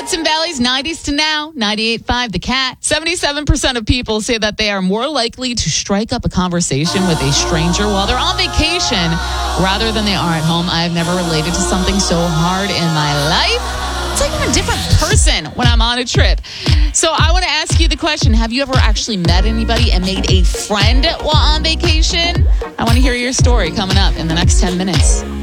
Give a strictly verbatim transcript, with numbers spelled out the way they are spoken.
Hudson Valley's nineties to now, ninety-eight point five The Cat. seventy-seven percent of people say that they are more likely to strike up a conversation with a stranger while they're on vacation rather than they are at home. I've never related to something so hard in my life. It's like I'm a different person when I'm on a trip. So I want to ask you the question, have you ever actually met anybody and made a friend while on vacation? I want to hear your story coming up in the next ten minutes.